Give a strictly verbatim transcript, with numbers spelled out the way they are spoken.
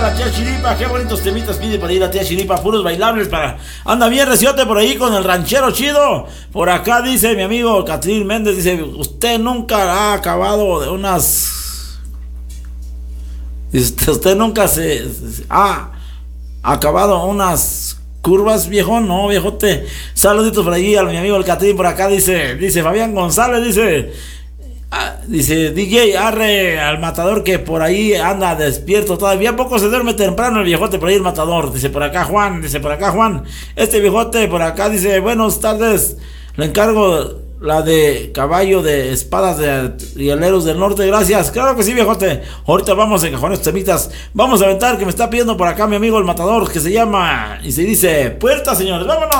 la tía Chiripa. Qué bonitos temitas pide para ir la tía Chiripa. Puros bailables para... Anda bien reciote por ahí con el ranchero chido. Por acá dice mi amigo Catrín Méndez. Dice, usted nunca ha acabado de unas... Usted, usted nunca se... ha acabado unas... curvas, viejo, no, viejote. Saluditos por allí a mi amigo el Catrín por acá, dice, dice Fabián González, dice, ah, dice D J, arre al matador que por ahí anda despierto todavía, poco se duerme temprano el viejote por ahí el matador, dice por acá Juan, dice por acá Juan, este viejote por acá dice, buenas tardes, le encargo la de caballo de espadas de rieleros del norte, gracias. Claro que sí, viejote. Ahorita vamos a encajonar estos temitas. Vamos a aventar que me está pidiendo por acá mi amigo el matador, que se llama y se dice Puerta, señores. Vámonos.